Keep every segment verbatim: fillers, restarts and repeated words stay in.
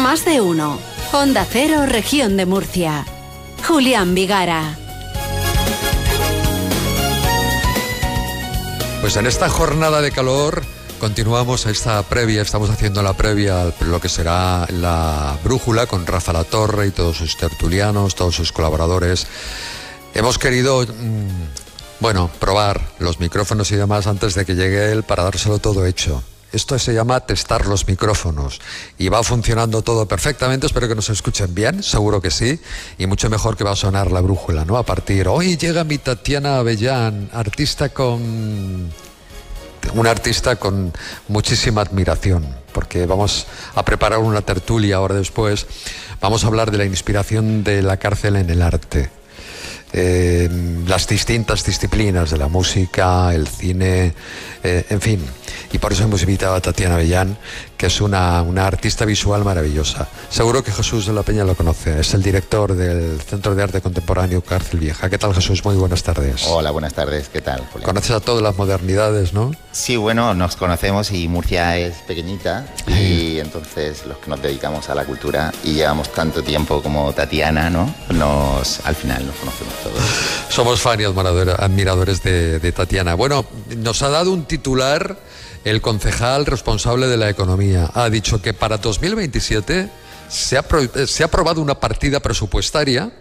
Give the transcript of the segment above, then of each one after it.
Más de uno. Onda Cero, Región de Murcia. Julián Vigara. Pues en esta jornada de calor continuamos esta previa, estamos haciendo la previa a lo que será la brújula con Rafa Latorre y todos sus tertulianos, todos sus colaboradores. Hemos querido, bueno, probar los micrófonos y demás antes de que llegue él para dárselo todo hecho. Esto se llama testar los micrófonos y va funcionando todo perfectamente. Espero que nos escuchen bien, seguro que sí, y mucho mejor que va a sonar la brújula, ¿no? A partir, hoy llega mi Tatiana Avellán, artista con... una artista con muchísima admiración, porque vamos a preparar una tertulia ahora después. Vamos a hablar de la inspiración de la cárcel en el arte. Eh, las distintas disciplinas de la música, el cine, eh, en fin. Y por eso hemos invitado a Tatiana Avellán, que es una, una artista visual maravillosa. Seguro que Jesús de la Peña lo conoce, es el director del Centro de Arte Contemporáneo Cárcel Vieja. ¿Qué tal, Jesús? Muy buenas tardes. Hola, buenas tardes, ¿qué tal, Julián? Conoces a todas las modernidades, ¿no? Sí, bueno, nos conocemos y Murcia es pequeñita y entonces los que nos dedicamos a la cultura y llevamos tanto tiempo como Tatiana, ¿no? Nos, al final nos conocemos todos. Somos fan y admiradores de, de Tatiana. Bueno, nos ha dado un titular el concejal responsable de la economía. Ha dicho que para dos mil veintisiete se ha, pro, se ha aprobado una partida presupuestaria.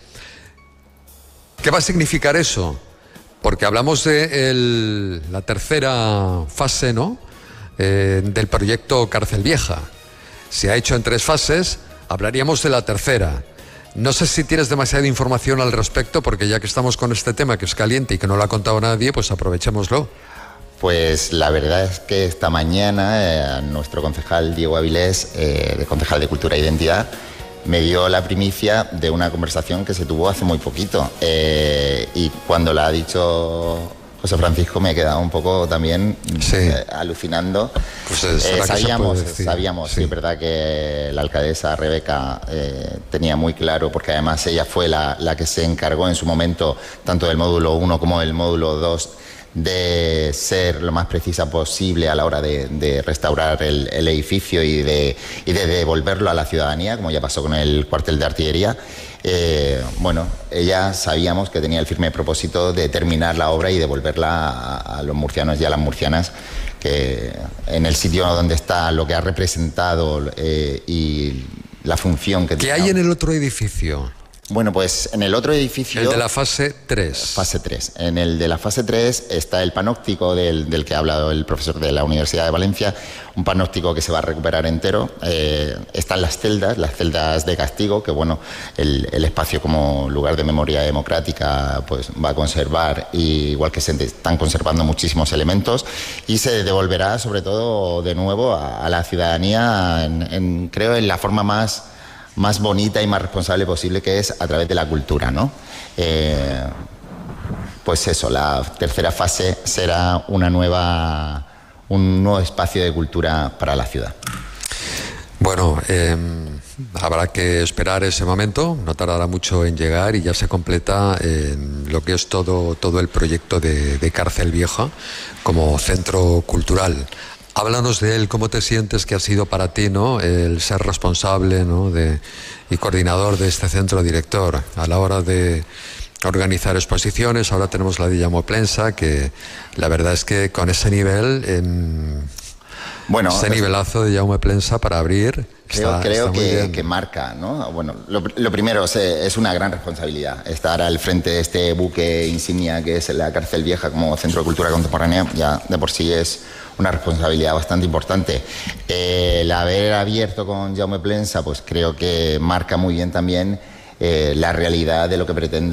¿Qué va a significar eso? Porque hablamos de el, la tercera fase, ¿no? Eh, del proyecto Cárcel Vieja. Se ha hecho en tres fases, hablaríamos de la tercera. No sé si tienes demasiada información al respecto, porque ya que estamos con este tema que es caliente y que no lo ha contado nadie, pues aprovechémoslo. Pues la verdad es que esta mañana eh, nuestro concejal Diego Avilés, eh, de concejal de Cultura e Identidad, me dio la primicia de una conversación que se tuvo hace muy poquito. Eh, y cuando la ha dicho José Francisco me he quedado un poco también sí. eh, alucinando. Pues es, eh, sabíamos, se sabíamos, sí. sí, es verdad que la alcaldesa Rebeca eh, tenía muy claro, porque además ella fue la, la que se encargó en su momento tanto del módulo uno como del módulo dos de ser lo más precisa posible a la hora de, de restaurar el, el edificio y de, y de devolverlo a la ciudadanía, como ya pasó con el cuartel de artillería. Eh, bueno, ella sabíamos que tenía el firme propósito de terminar la obra y devolverla a, a los murcianos y a las murcianas, que en el sitio donde está, lo que ha representado eh, y la función que tiene. ¿Qué hay en el otro edificio? Bueno, pues en el otro edificio... El de la fase tres. Fase tres. En el de la fase tres está el panóptico del, del que ha hablado el profesor de la Universidad de Valencia, un panóptico que se va a recuperar entero. Eh, están las celdas, las celdas de castigo, que bueno, el, el espacio como lugar de memoria democrática pues va a conservar, y igual que se están conservando muchísimos elementos, y se devolverá sobre todo de nuevo a, a la ciudadanía, en, en, creo, en la forma más... más bonita y más responsable posible, que es a través de la cultura, ¿no? Eh, pues eso, la tercera fase será una nueva, un nuevo espacio de cultura para la ciudad. Bueno, eh, habrá que esperar ese momento, no tardará mucho en llegar y ya se completa eh, lo que es todo, todo el proyecto de, de Cárcel Vieja como centro cultural. Háblanos de él, ¿cómo te sientes que ha sido para ti, ¿no?, el ser responsable, ¿no?, de, y coordinador de este centro, director, a la hora de organizar exposiciones? Ahora tenemos la de Jaume Plensa, que la verdad es que con ese nivel, en, bueno, ese nivelazo de Jaume Plensa para abrir, creo, está, creo está muy que, bien. que marca, ¿no? Bueno, lo, lo primero es, es una gran responsabilidad estar al frente de este buque insignia que es la Cárcel Vieja como Centro de Cultura Contemporánea. Ya de por sí es una responsabilidad bastante importante. Eh, el haber abierto con Jaume Plensa, pues creo que marca muy bien también eh, la realidad de lo que pretende